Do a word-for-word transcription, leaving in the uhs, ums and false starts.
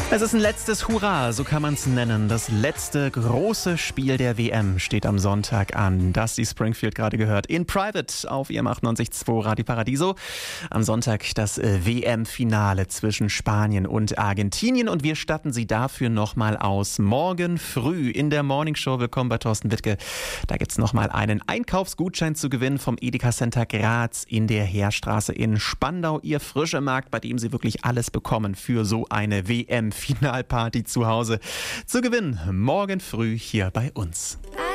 Es ist ein letztes Hurra, so kann man es nennen. Das letzte große Spiel der W M steht am Sonntag an. Dusty Springfield gerade gehört in Private auf ihrem achtundneunzig Komma zwei Radio Paradiso. Am Sonntag das W M-Finale zwischen Spanien und Argentinien und wir statten Sie dafür nochmal aus. Morgen früh in der Morningshow. Willkommen bei Thorsten Wittke. Da gibt es nochmal einen Einkaufsgutschein zu gewinnen vom Edeka Center Graz in der Heerstraße in Spandau. Ihr frischer Markt, bei dem Sie wirklich alles bekommen für so eine W M-Finalparty zu Hause. Zu gewinnen morgen früh hier bei uns.